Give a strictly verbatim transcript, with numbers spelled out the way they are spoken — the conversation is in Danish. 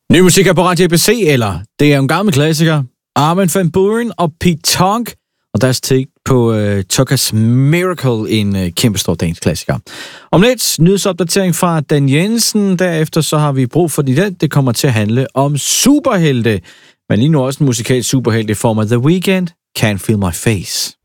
Ny musik er på Radio A B C, eller det er en gammel klassiker. Armin van Buuren og Pete Tong, og deres take på uh, Tucker's Miracle, en uh, kæmpestor dansk klassiker. Om lidt nyhedsopdatering fra Dan Jensen, derefter så har vi brug for det. Det kommer til at handle om superhelte, men lige nu også en musikalsk superhelt i form af The Weeknd, Can't Feel My Face.